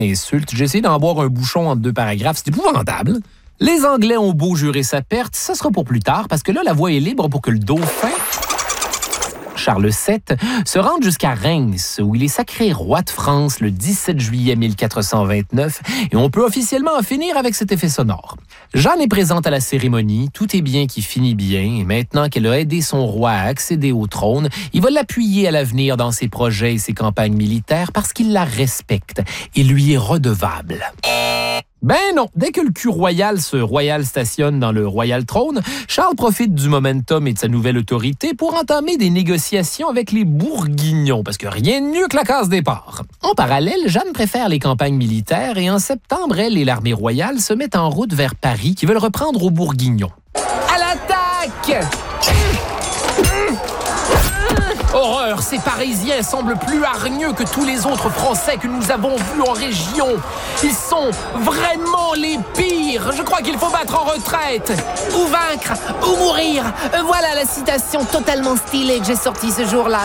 Insulte. J'ai essayé d'en boire un bouchon entre 2 paragraphes. C'est épouvantable. Les Anglais ont beau jurer sa perte, ça sera pour plus tard, parce que là, la voie est libre pour que le dauphin, Charles VII, se rende jusqu'à Reims, où il est sacré roi de France le 17 juillet 1429, et on peut officiellement en finir avec cet effet sonore. Jeanne est présente à la cérémonie, tout est bien qui finit bien, et maintenant qu'elle a aidé son roi à accéder au trône, il va l'appuyer à l'avenir dans ses projets et ses campagnes militaires parce qu'il la respecte et lui est redevable. Ben non, dès que le cul royal stationne dans le royal trône, Charles profite du momentum et de sa nouvelle autorité pour entamer des négociations avec les Bourguignons, parce que rien de mieux que la case départ. En parallèle, Jeanne préfère les campagnes militaires et en septembre, elle et l'armée royale se mettent en route vers Paris, qui veulent reprendre aux Bourguignons. À l'attaque! Horreur, ces Parisiens semblent plus hargneux que tous les autres Français que nous avons vus en région. Ils sont vraiment les pires. Je crois qu'il faut battre en retraite. Ou vaincre, ou mourir. Voilà la citation totalement stylée que j'ai sortie ce jour-là.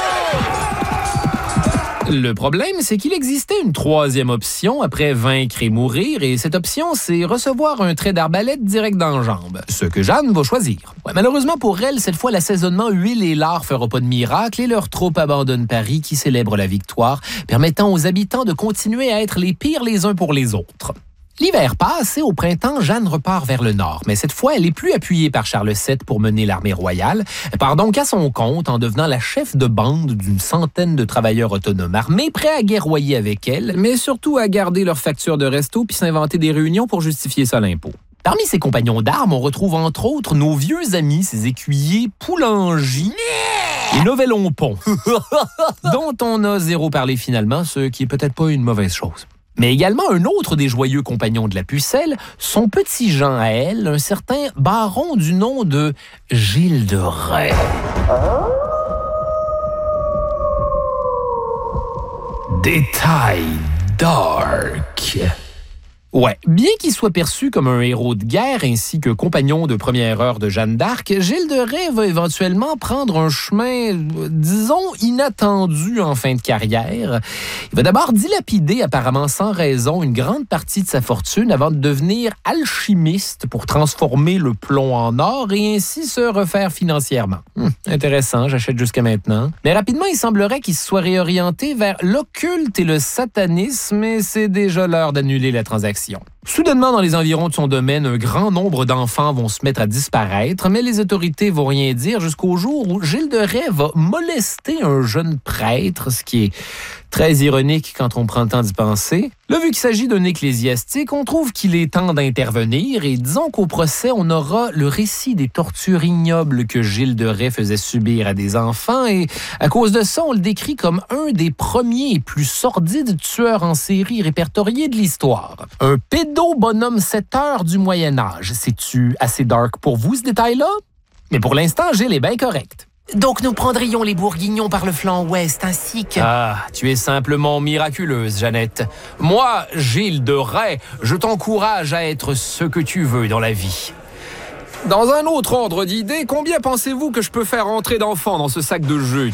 Le problème, c'est qu'il existait une troisième option après vaincre et mourir, et cette option, c'est recevoir un trait d'arbalète direct dans la jambe, ce que Jeanne va choisir. Ouais, malheureusement pour elle, cette fois, l'assaisonnement huile et lard fera pas de miracle, et leur troupe abandonne Paris qui célèbre la victoire, permettant aux habitants de continuer à être les pires les uns pour les autres. L'hiver passe et au printemps, Jeanne repart vers le nord. Mais cette fois, elle est plus appuyée par Charles VII pour mener l'armée royale. Elle part donc à son compte en devenant la chef de bande d'une centaine de travailleurs autonomes armés prêts à guerroyer avec elle, mais surtout à garder leurs factures de resto puis s'inventer des réunions pour justifier ça à l'impôt. Parmi ses compagnons d'armes, on retrouve entre autres nos vieux amis, ses écuyers Poulengy et Novellon-Pont, dont on a zéro parlé finalement, ce qui est peut-être pas une mauvaise chose. Mais également un autre des joyeux compagnons de la Pucelle, son petit Jean à elle, un certain baron du nom de Gilles de Rais. Détail dark. Ouais, bien qu'il soit perçu comme un héros de guerre ainsi que compagnon de première heure de Jeanne d'Arc, Gilles de Rais va éventuellement prendre un chemin, disons, inattendu en fin de carrière. Il va d'abord dilapider, apparemment sans raison, une grande partie de sa fortune avant de devenir alchimiste pour transformer le plomb en or et ainsi se refaire financièrement. Intéressant, j'achète jusqu'à maintenant. Mais rapidement, il semblerait qu'il se soit réorienté vers l'occulte et le satanisme et c'est déjà l'heure d'annuler la transaction. Soudainement, dans les environs de son domaine, un grand nombre d'enfants vont se mettre à disparaître, mais les autorités vont rien dire jusqu'au jour où Gilles de Rais va molester un jeune prêtre, ce qui est très ironique quand on prend le temps d'y penser. Là, vu qu'il s'agit d'un ecclésiastique, on trouve qu'il est temps d'intervenir et disons qu'au procès, on aura le récit des tortures ignobles que Gilles de Rais faisait subir à des enfants et à cause de ça, on le décrit comme un des premiers et plus sordides tueurs en série répertoriés de l'histoire. Un pédo-bonhomme 7 heures du Moyen-Âge. C'est-tu assez dark pour vous, ce détail-là? Mais pour l'instant, Gilles est bien correct. Donc nous prendrions les Bourguignons par le flanc ouest ainsi que... Ah, tu es simplement miraculeuse, Jeannette. Moi, Gilles de Rais, je t'encourage à être ce que tu veux dans la vie. Dans un autre ordre d'idées, combien pensez-vous que je peux faire entrer d'enfants dans ce sac de jute?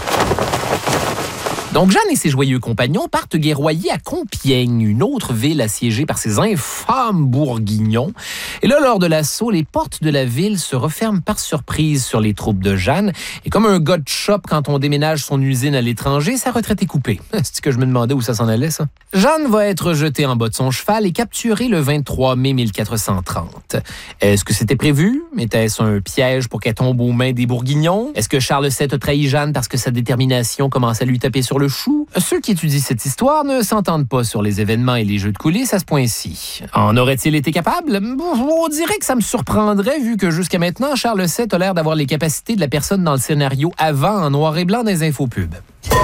Donc Jeanne et ses joyeux compagnons partent guerroyer à Compiègne, une autre ville assiégée par ces infâmes Bourguignons. Et là, lors de l'assaut, les portes de la ville se referment par surprise sur les troupes de Jeanne. Et comme un gars de shop, quand on déménage son usine à l'étranger, sa retraite est coupée. C'est que je me demandais où ça s'en allait, ça. Jeanne va être jetée en bas de son cheval et capturée le 23 mai 1430. Est-ce que c'était prévu? Était-ce un piège pour qu'elle tombe aux mains des Bourguignons? Est-ce que Charles VII a trahi Jeanne parce que sa détermination commence à lui taper sur le chou? Ceux qui étudient cette histoire ne s'entendent pas sur les événements et les jeux de coulisses à ce point-ci. En aurait-il été capable? On dirait que ça me surprendrait vu que jusqu'à maintenant, Charles VII a l'air d'avoir les capacités de la personne dans le scénario avant en noir et blanc des infopubs.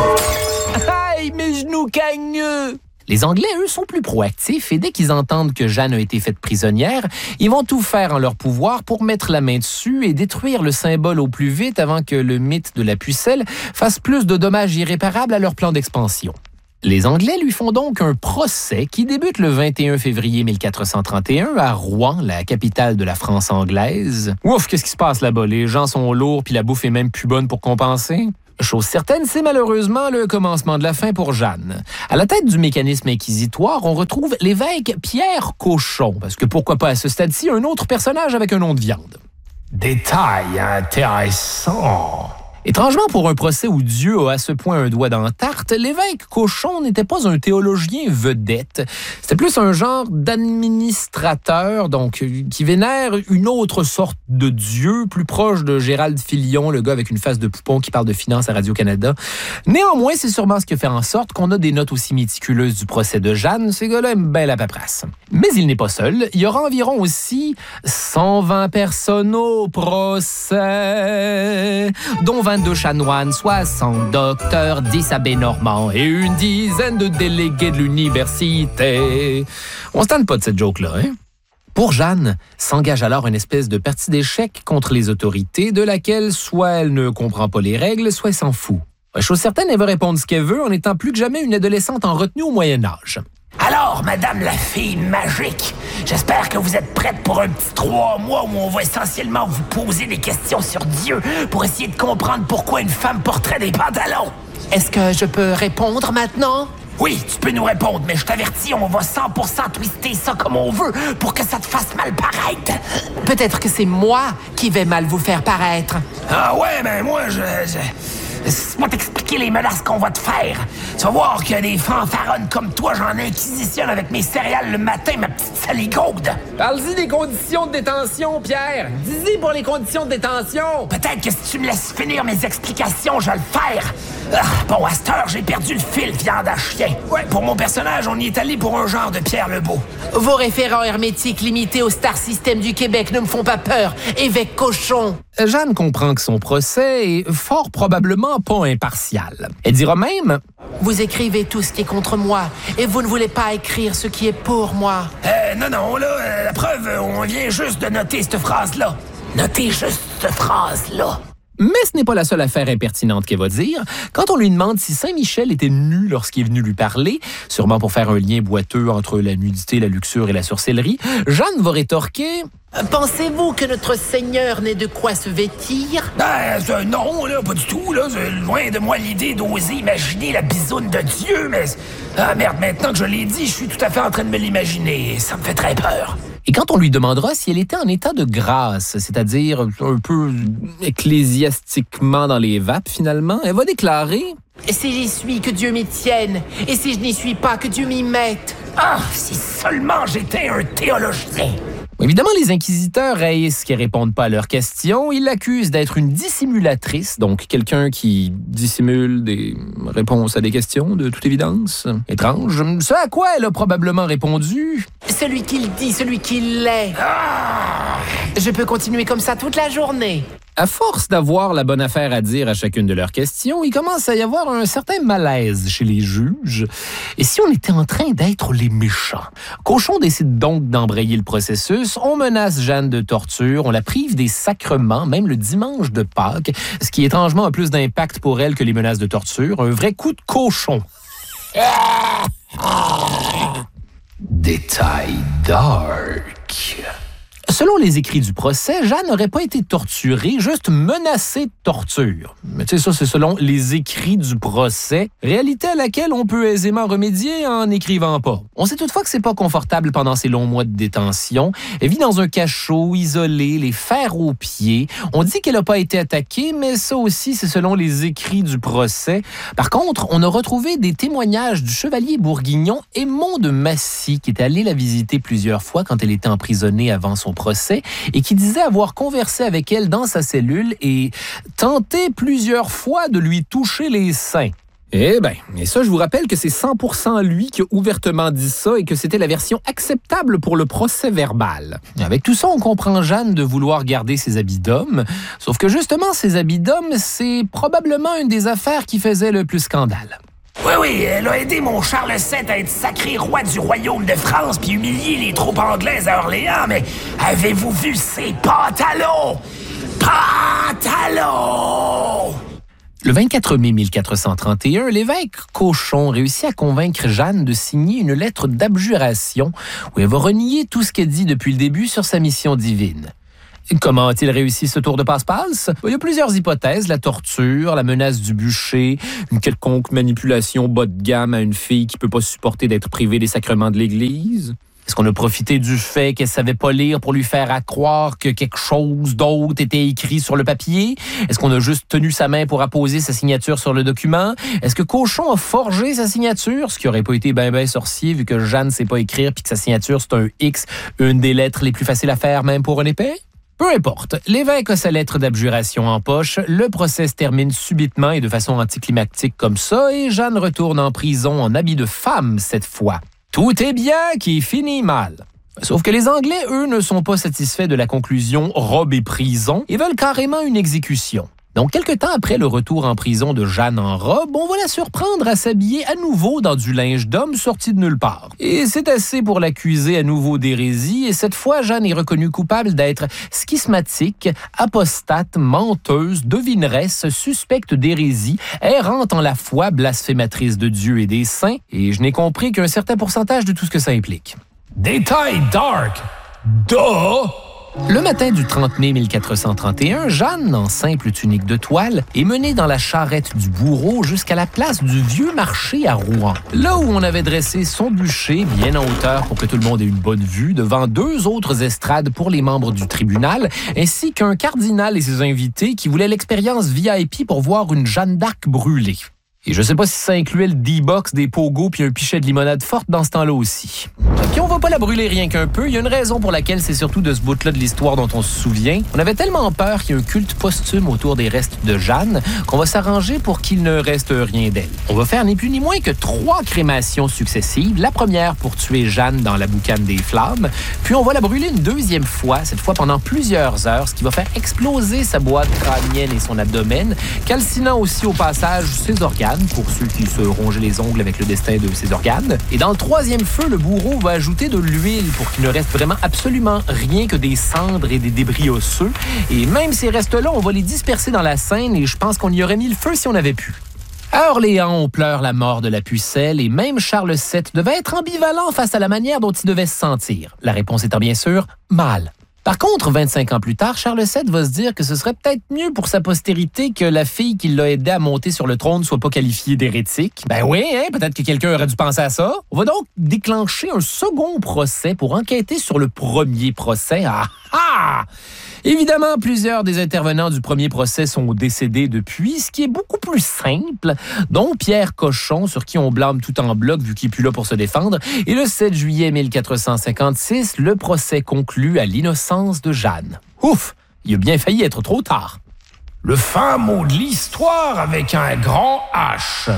Aïe, mes genoux cagneux! Les Anglais, eux, sont plus proactifs et dès qu'ils entendent que Jeanne a été faite prisonnière, ils vont tout faire en leur pouvoir pour mettre la main dessus et détruire le symbole au plus vite avant que le mythe de la pucelle fasse plus de dommages irréparables à leur plan d'expansion. Les Anglais lui font donc un procès qui débute le 21 février 1431 à Rouen, la capitale de la France anglaise. Ouf, qu'est-ce qui se passe là-bas? Les gens sont lourds puis la bouffe est même plus bonne pour compenser. Chose certaine, c'est malheureusement le commencement de la fin pour Jeanne. À la tête du mécanisme inquisitoire, on retrouve l'évêque Pierre Cochon, parce que pourquoi pas à ce stade-ci un autre personnage avec un nom de viande. Détail intéressant. Étrangement, pour un procès où Dieu a à ce point un doigt dans la tarte, l'évêque Cochon n'était pas un théologien vedette. C'était plus un genre d'administrateur, donc qui vénère une autre sorte de Dieu, plus proche de Gérald Filion, le gars avec une face de poupon qui parle de finances à Radio-Canada. Néanmoins, c'est sûrement ce qui fait en sorte qu'on a des notes aussi méticuleuses du procès de Jeanne. Ces gars-là aiment bien la paperasse. Mais il n'est pas seul. Il y aura environ aussi 120 personnes au procès, dont 22 chanoines, 60 docteurs, 10 abbés normands et une dizaine de délégués de l'université. On se tente pas de cette joke-là, hein? Pour Jeanne, s'engage alors une espèce de partie d'échecs contre les autorités de laquelle soit elle ne comprend pas les règles, soit elle s'en fout. Chose certaine, elle va répondre ce qu'elle veut en étant plus que jamais une adolescente en retenue au Moyen-Âge. Alors, madame la fille magique, j'espère que vous êtes prête pour un petit 3 mois où on va essentiellement vous poser des questions sur Dieu pour essayer de comprendre pourquoi une femme porterait des pantalons. Est-ce que je peux répondre maintenant? Oui, tu peux nous répondre, mais je t'avertis, on va 100% twister ça comme on veut pour que ça te fasse mal paraître. Peut-être que c'est moi qui vais mal vous faire paraître. Ah ouais, ben moi, laisse-moi t'expliquer les menaces qu'on va te faire. Tu vas voir que des fanfaronnes comme toi, j'en inquisitionne avec mes céréales le matin, ma petite saligaude. Parle-y des conditions de détention, Pierre. Dis-y pour les conditions de détention. Peut-être que si tu me laisses finir mes explications, je vais le faire. Bon, à cette heure, j'ai perdu le fil, viande à chien. Ouais, pour mon personnage, on y est allé pour un genre de Pierre Lebeau. Vos référents hermétiques limités au Star System du Québec ne me font pas peur, évêque Cochon. Jeanne comprend que son procès est fort probablement pas impartial. Elle dira même... Vous écrivez tout ce qui est contre moi, et vous ne voulez pas écrire ce qui est pour moi. Non, là, la preuve, on vient juste de noter cette phrase-là. Notez juste cette phrase-là. Mais ce n'est pas la seule affaire impertinente qu'elle va dire. Quand on lui demande si Saint-Michel était nu lorsqu'il est venu lui parler, sûrement pour faire un lien boiteux entre la nudité, la luxure et la sorcellerie, Jeanne va rétorquer... Pensez-vous que notre Seigneur n'ait de quoi se vêtir? Non, là, pas du tout. Là, loin de moi l'idée d'oser imaginer la bisoune de Dieu, mais... Ah merde, maintenant que je l'ai dit, je suis tout à fait en train de me l'imaginer. Ça me fait très peur. Et quand on lui demandera si elle était en état de grâce, c'est-à-dire un peu ecclésiastiquement dans les vapes finalement, elle va déclarer... Si j'y suis, que Dieu m'y tienne. Et si je n'y suis pas, que Dieu m'y mette. Ah, si seulement j'étais un théologien. Évidemment, les inquisiteurs haïssent qu'ils ne répondent pas à leurs questions. Ils l'accusent d'être une dissimulatrice, donc quelqu'un qui dissimule des réponses à des questions, de toute évidence. Étrange. Ce à quoi elle a probablement répondu... Celui qui le dit, celui qui l'est. Je peux continuer comme ça toute la journée. À force d'avoir la bonne affaire à dire à chacune de leurs questions, il commence à y avoir un certain malaise chez les juges. Et si on était en train d'être les méchants? Cochon décide donc d'embrayer le processus. On menace Jeanne de torture, on la prive des sacrements, même le dimanche de Pâques, ce qui étrangement a plus d'impact pour elle que les menaces de torture. Un vrai coup de cochon. Détail dark. Selon les écrits du procès, Jeanne n'aurait pas été torturée, juste menacée de torture. Mais tu sais, ça, c'est selon les écrits du procès, réalité à laquelle on peut aisément remédier en n'écrivant pas. On sait toutefois que c'est pas confortable pendant ces longs mois de détention. Elle vit dans un cachot, isolée, les fers aux pieds. On dit qu'elle n'a pas été attaquée, mais ça aussi, c'est selon les écrits du procès. Par contre, on a retrouvé des témoignages du chevalier bourguignon Aymon de Massy, qui était allé la visiter plusieurs fois quand elle était emprisonnée avant son procès et qui disait avoir conversé avec elle dans sa cellule et tenté plusieurs fois de lui toucher les seins. Eh bien, et ça, je vous rappelle que c'est 100% lui qui a ouvertement dit ça et que c'était la version acceptable pour le procès verbal. Avec tout ça, on comprend Jeanne de vouloir garder ses habits d'homme, sauf que justement, ses habits d'homme, c'est probablement une des affaires qui faisait le plus scandale. Oui, elle a aidé mon Charles VII à être sacré roi du royaume de France puis humilier les troupes anglaises à Orléans, mais avez-vous vu ses pantalons? Pantalons! Le 24 mai 1431, l'évêque Cochon réussit à convaincre Jeanne de signer une lettre d'abjuration où elle va renier tout ce qu'elle dit depuis le début sur sa mission divine. Comment a-t-il réussi ce tour de passe-passe? Il y a plusieurs hypothèses. La torture, la menace du bûcher, une quelconque manipulation bas de gamme à une fille qui ne peut pas supporter d'être privée des sacrements de l'Église. Est-ce qu'on a profité du fait qu'elle ne savait pas lire pour lui faire croire que quelque chose d'autre était écrit sur le papier? Est-ce qu'on a juste tenu sa main pour apposer sa signature sur le document? Est-ce que Cochon a forgé sa signature? Ce qui aurait pas été ben sorcier vu que Jeanne ne sait pas écrire puis que sa signature c'est un X, une des lettres les plus faciles à faire même pour un épais? Peu importe, l'évêque a sa lettre d'abjuration en poche, le procès se termine subitement et de façon anticlimactique comme ça, et Jeanne retourne en prison en habit de femme cette fois. Tout est bien qui finit mal. Sauf que les Anglais, eux, ne sont pas satisfaits de la conclusion robe et prison et veulent carrément une exécution. Donc, quelque temps après le retour en prison de Jeanne en robe, on va la surprendre à s'habiller à nouveau dans du linge d'homme sorti de nulle part. Et c'est assez pour l'accuser à nouveau d'hérésie, et cette fois, Jeanne est reconnue coupable d'être schismatique, apostate, menteuse, devineresse, suspecte d'hérésie, errante en la foi, blasphématrice de Dieu et des saints, et je n'ai compris qu'un certain pourcentage de tout ce que ça implique. Détail dark! Duh! Le matin du 30 mai 1431, Jeanne, en simple tunique de toile, est menée dans la charrette du bourreau jusqu'à la place du Vieux Marché à Rouen. Là où on avait dressé son bûcher bien en hauteur pour que tout le monde ait une bonne vue, devant 2 autres estrades pour les membres du tribunal, ainsi qu'un cardinal et ses invités qui voulaient l'expérience VIP pour voir une Jeanne d'Arc brûlée. Et je sais pas si ça incluait le D-box, des pogos puis un pichet de limonade forte dans ce temps-là aussi. Puis on va pas la brûler rien qu'un peu. Il y a une raison pour laquelle c'est surtout de ce bout-là de l'histoire dont on se souvient. On avait tellement peur qu'il y ait un culte posthume autour des restes de Jeanne qu'on va s'arranger pour qu'il ne reste rien d'elle. On va faire ni plus ni moins que 3 crémations successives. La première pour tuer Jeanne dans la boucane des flammes. Puis on va la brûler une 2e fois, cette fois pendant plusieurs heures, ce qui va faire exploser sa boîte crânienne et son abdomen, calcinant aussi au passage ses organes, pour ceux qui se rongeaient les ongles avec le destin de ses organes. Et dans le 3e feu, le bourreau va ajouter de l'huile pour qu'il ne reste vraiment absolument rien que des cendres et des débris osseux. Et même ces restes-là, on va les disperser dans la Seine et je pense qu'on y aurait mis le feu si on avait pu. À Orléans, on pleure la mort de la pucelle et même Charles VII devait être ambivalent face à la manière dont il devait se sentir. La réponse étant bien sûr mal. Par contre, 25 ans plus tard, Charles VII va se dire que ce serait peut-être mieux pour sa postérité que la fille qui l'a aidé à monter sur le trône soit pas qualifiée d'hérétique. Ben oui, peut-être que quelqu'un aurait dû penser à ça. On va donc déclencher un second procès pour enquêter sur le premier procès. Ah! Évidemment, plusieurs des intervenants du premier procès sont décédés depuis, ce qui est beaucoup plus simple, dont Pierre Cochon, sur qui on blâme tout en bloc vu qu'il n'est plus là pour se défendre. Et le 7 juillet 1456, le procès conclut à l'innocence de Jeanne. Ouf! Il a bien failli être trop tard. Le fin mot de l'histoire avec un grand H.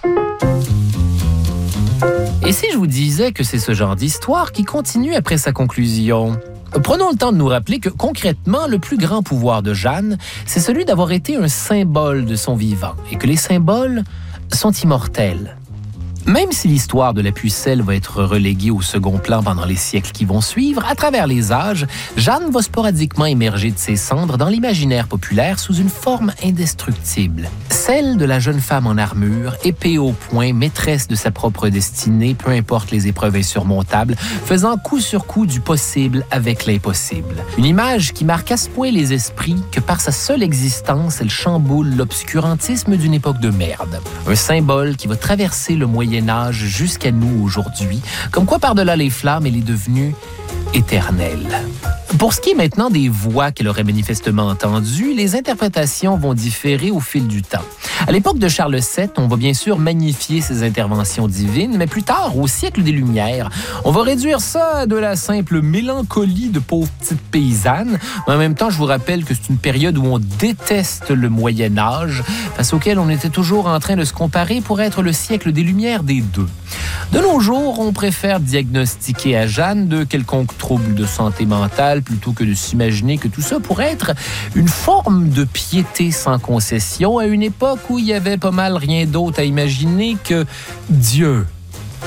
Et si je vous disais que c'est ce genre d'histoire qui continue après sa conclusion? Prenons le temps de nous rappeler que, concrètement, le plus grand pouvoir de Jeanne, c'est celui d'avoir été un symbole de son vivant, et que les symboles sont immortels. Même si l'histoire de la pucelle va être reléguée au second plan pendant les siècles qui vont suivre, à travers les âges, Jeanne va sporadiquement émerger de ses cendres dans l'imaginaire populaire sous une forme indestructible. Celle de la jeune femme en armure, épée au poing, maîtresse de sa propre destinée, peu importe les épreuves insurmontables, faisant coup sur coup du possible avec l'impossible. Une image qui marque à ce point les esprits que par sa seule existence, elle chamboule l'obscurantisme d'une époque de merde. Un symbole qui va traverser le Moyen-Âge jusqu'à nous aujourd'hui, comme quoi par-delà les flammes, elle est devenue éternelle. Pour ce qui est maintenant des voix qu'elle aurait manifestement entendues, les interprétations vont différer au fil du temps. À l'époque de Charles VII, on va bien sûr magnifier ses interventions divines, mais plus tard, au siècle des Lumières, on va réduire ça à de la simple mélancolie de pauvres petites paysannes. Mais en même temps, je vous rappelle que c'est une période où on déteste le Moyen-Âge, face auquel on était toujours en train de se comparer pour être le siècle des Lumières des deux. De nos jours, on préfère diagnostiquer à Jeanne de quelconque trouble de santé mentale plutôt que de s'imaginer que tout ça pourrait être une forme de piété sans concession à une époque où il y avait pas mal rien d'autre à imaginer que Dieu.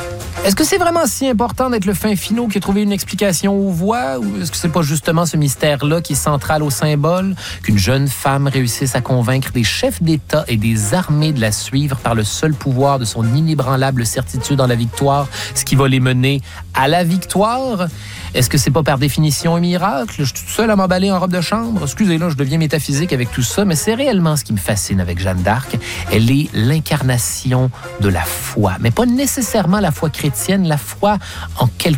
Est-ce que c'est vraiment si important d'être le fin finot qui a trouvé une explication aux voix, ou est-ce que c'est pas justement ce mystère-là qui est central au symbole, qu'une jeune femme réussisse à convaincre des chefs d'État et des armées de la suivre par le seul pouvoir de son inébranlable certitude en la victoire, ce qui va les mener à la victoire? Est-ce que c'est pas par définition un miracle? Je suis tout seul à m'emballer en robe de chambre. Excusez, là, je deviens métaphysique avec tout ça, mais c'est réellement ce qui me fascine avec Jeanne d'Arc. Elle est l'incarnation de la foi, mais pas nécessairement la foi chrétienne, la foi en quelque